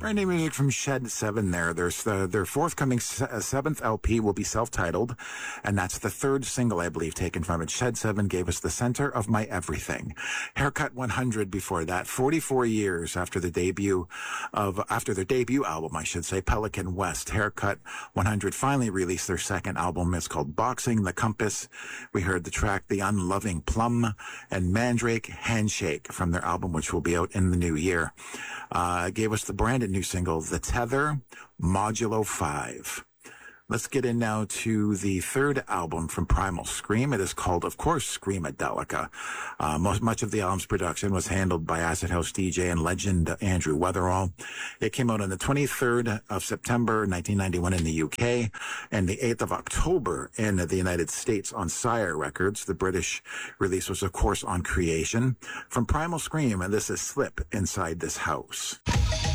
Brand new music from Shed 7 there. Their forthcoming seventh LP will be self-titled, and that's the third single, I believe, taken from it. Shed 7 gave us The Center of My Everything. Haircut 100 before that, 44 years after their debut album, I should say, Pelican West. Haircut 100 finally released their second album. It's called Boxing the Compass. We heard the track The Unloving Plum and Mandrake Handshake from their album, which will be out in the new year. Gave us the branded new single, The Tether, Modulo 5. Let's get in now to the third album from Primal Scream. It is called, of course, Screamadelica. Much of the album's production was handled by Acid House DJ and legend Andrew Weatherall. It came out on the 23rd of September, 1991 in the UK, and the 8th of October in the United States on Sire Records. The British release was, of course, on Creation. From Primal Scream, and this is Slip Inside This House.